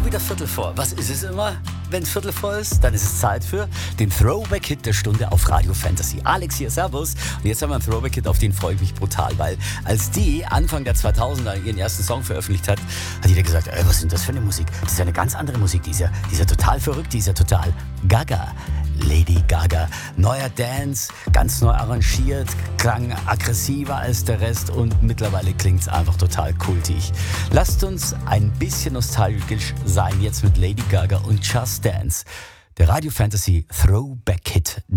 wieder Viertel vor. Was ist es immer, wenn es Viertel vor ist? Dann ist es Zeit für den Throwback-Hit der Stunde auf Radio Fantasy. Alex hier, servus. Und jetzt haben wir einen Throwback-Hit, auf den freue ich mich brutal, weil als die Anfang der 2000er ihren ersten Song veröffentlicht hat jeder gesagt, was ist denn das für eine Musik? Das ist ja eine ganz andere Musik, die ist ja total verrückt, die ist ja total gaga. Lady Gaga. Neuer Dance, ganz neu arrangiert, klang aggressiver als der Rest und mittlerweile klingt es einfach total kultig. Lasst uns ein bisschen nostalgisch sein jetzt mit Lady Gaga und Just Dance. Der Radio Fantasy Throwback Hit der